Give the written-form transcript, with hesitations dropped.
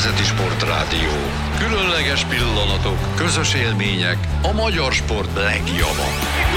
Nemzeti Sportrádió. Különleges pillanatok, közös élmények, a magyar sport legjava.